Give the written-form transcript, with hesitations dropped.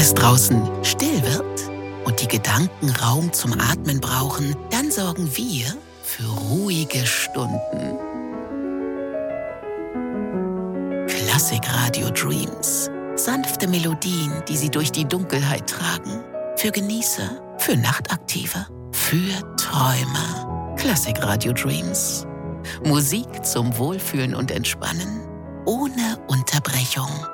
es draußen still wird und die Gedanken Raum zum Atmen brauchen, dann sorgen wir für ruhige Stunden. Klassikradio Dreams. Sanfte Melodien, die Sie durch die Dunkelheit tragen. Für Genießer, für Nachtaktive, für Träumer. Klassikradio Dreams. Musik zum Wohlfühlen und Entspannen. Ohne Unterbrechung.